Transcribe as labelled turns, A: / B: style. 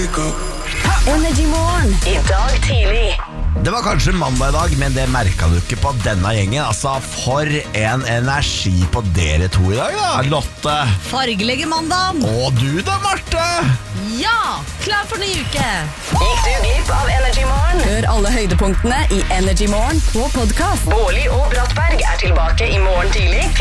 A: Energy Morgen. I dag tidlig.
B: Det var kanskje mandag I dag, men det merket du ikke på denne gjengen. Altså, for en energi på dere to I dag da, Lotte.
C: Fargelegge mandag.
B: Og du da, Marte.
C: Ja, klar for ny uke.
A: Gikk du glipp av Energy Morgen? Hør alle høydepunktene I Energy Morgen på podcast. Bårli og Brattberg tilbake I morgen tidlig.